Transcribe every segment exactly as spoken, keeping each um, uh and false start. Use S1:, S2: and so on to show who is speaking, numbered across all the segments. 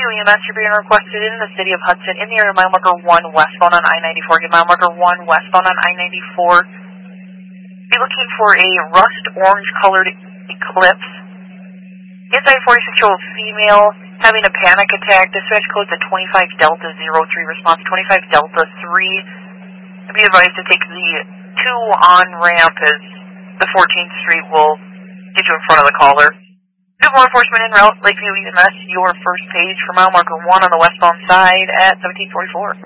S1: E M S, you're being requested in the city of Hudson in the area of mile marker one westbound on I ninety-four. Get mile marker one westbound on I ninety-four. Be looking for a rust orange colored Eclipse. It's a forty-six-year-old female having a panic attack. Dispatch code is twenty-five Delta zero three. Response twenty-five Delta three. Be advised to take the two on ramp as the fourteenth Street will get you in front of the caller. Good law enforcement en route, Lakeview E M S, your first page for mile marker one on the westbound side at seventeen forty-four.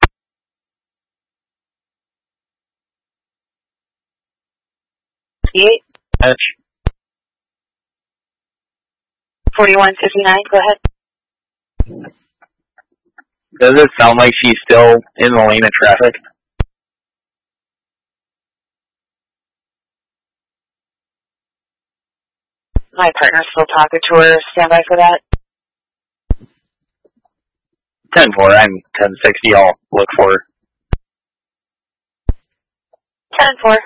S2: Eight. Forty-one fifty-nine. Go ahead.
S3: Does it sound like she's still in the lane of traffic?
S2: My partner's still talking to her. Stand by for that.
S3: ten four, I'm ten sixty. I'll look for her.
S2: ten four.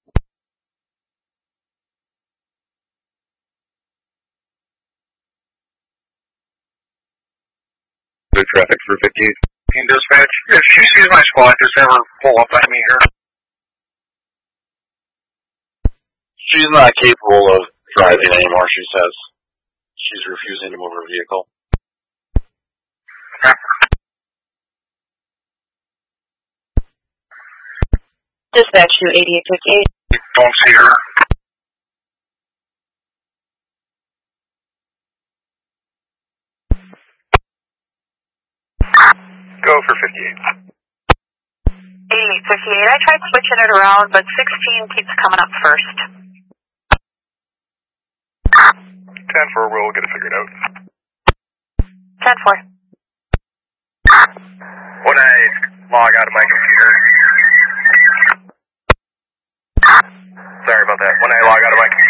S4: Good traffic for fifty-eight. In dispatch, if she sees my squad, just have her pull up at me here. She's not capable of driving anymore, she says. She's refusing to move her vehicle. Okay.
S2: Dispatch to eighty-eight fifty-eight.
S4: Don't see her. Go for fifty-eight.
S1: eighty-eight fifty-eight. I tried switching it around, but sixteen keeps coming up first.
S4: ten four, we'll get it figured out.
S1: ten four.
S4: When I log out of my computer... Sorry about that. When I log out of my computer...